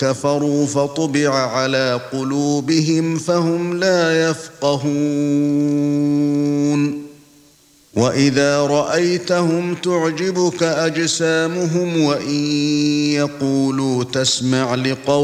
كفروا فطبع على قلوبهم فهم لا يفقهون وإذا رأيتهم تعجبك أجسامهم وإن يقولوا تسمع لقولهم